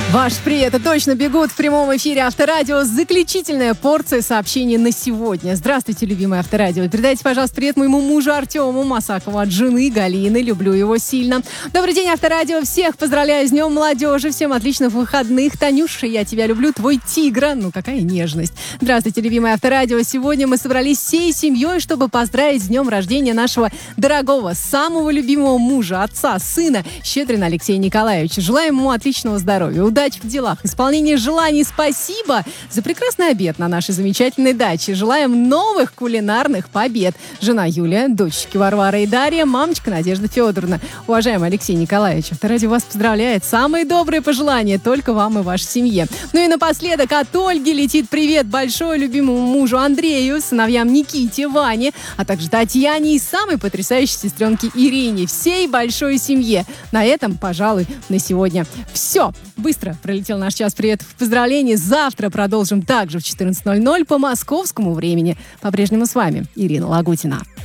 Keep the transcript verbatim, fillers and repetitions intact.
Ваш привет, это точно бегут в прямом эфире Авторадио. Заключительная порция сообщений на сегодня. Здравствуйте, любимый Авторадио. Передайте, пожалуйста, привет моему мужу Артему Масакову от жены Галины. Люблю его сильно. Добрый день, Авторадио. Всех поздравляю с Днем молодежи. Всем отличных выходных. Танюша, я тебя люблю. Твой тигра. Ну, какая нежность. Здравствуйте, любимый Авторадио. Сегодня мы собрались всей семьей, чтобы поздравить с днем рождения нашего дорогого, самого любимого мужа, отца, сына Щедрина Алексея Николаевича. Желаем ему отличного здоровья, удачи в делах, исполнения желаний. Спасибо за прекрасный обед на нашей замечательной даче. Желаем новых кулинарных побед. Жена Юлия, дочечки Варвара и Дарья, мамочка Надежда Федоровна. Уважаемый Алексей Николаевич, Авторадио вас поздравляет. Самые добрые пожелания только вам и вашей семье. Ну и напоследок от Ольги летит привет большой любимому мужу Андрею, сыновьям Никите, Ване, а также Татьяне и самой потрясающей сестренке Ирине, всей большой семье. На этом, пожалуй, на сегодня все. Быстро пролетел наш час приветов и поздравлений. Завтра продолжим также в четырнадцать ноль ноль по московскому времени. По-прежнему с вами Ирина Лагутина.